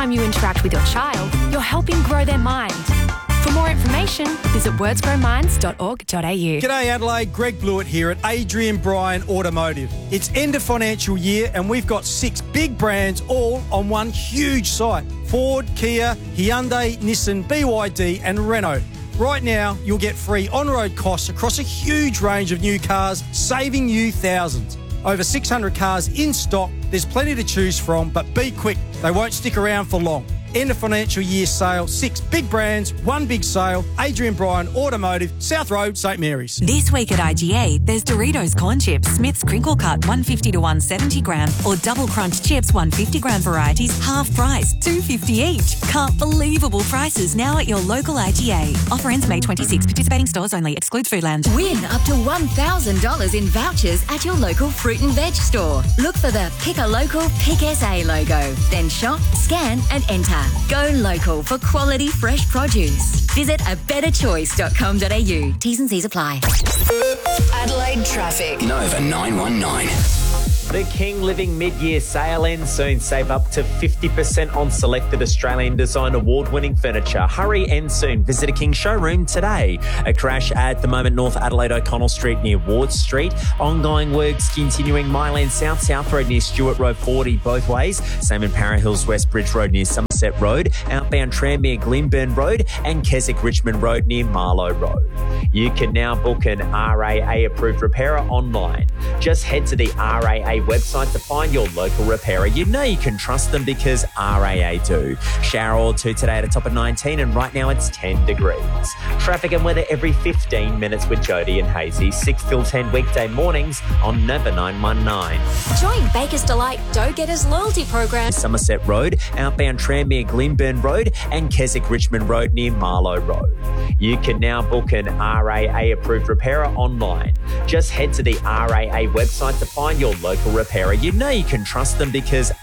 time you interact with your child, you're helping grow their mind. For more information, visit wordsgrowminds.org.au. G'day Adelaide, Greg Blewett here at Adrian Bryan Automotive. It's end of financial year and we've got 6 big brands all on one huge site. Ford, Kia, Hyundai, Nissan, BYD and Renault. Right now, you'll get free on-road costs across a huge range of new cars, saving you thousands. Over 600 cars in stock, there's plenty to choose from, but be quick, they won't stick around for long. End of financial year sale, 6 big brands, one big sale. Adrian Bryan Automotive, South Road, St Mary's. This week at IGA, there's Doritos Corn Chips, Smith's Crinkle Cut 150 to 170 gram, or Double Crunch Chips 150 gram varieties, half price, $2.50 each. Can't believable prices now at your local IGA. Offer ends May 26. Participating stores only. Excludes Foodland. Win up to $1,000 in vouchers at your local fruit and veg store. Look for the Pick a Local, Pick SA logo. Then shop, scan and enter. Go local for quality fresh produce. Visit abetterchoice.com.au. T's and C's apply. Adelaide traffic. Nova 919. The King Living mid-year sale ends soon. Save up to 50% on selected Australian design award-winning furniture. Hurry, end soon. Visit a King showroom today. A crash at the moment North Adelaide O'Connell Street near Ward Street. Ongoing works continuing Myland South Road near Stewart Road 40 both ways. Same in Para Hills West Bridge Road near Somerset Road. Outbound Tranmere Glenburn Road and Keswick Richmond Road near Marlow Road. You can now book an RAA approved repairer online. Just head to the RAA website to find your local repairer. You know you can trust them because RAA do. Shower or two today at a top of 19 and right now it's 10 degrees. Traffic and weather every 15 minutes with Jody and Hazy. 6 till 10 weekday mornings on Nova 919. Join Baker's Delight Dough Getters loyalty program. Somerset Road, outbound Tranmere Glenburn Road and Keswick Richmond Road near Marlow Road. You can now book an RAA approved repairer online. Just head to the RAA website to find your local repairer. You know you can trust them because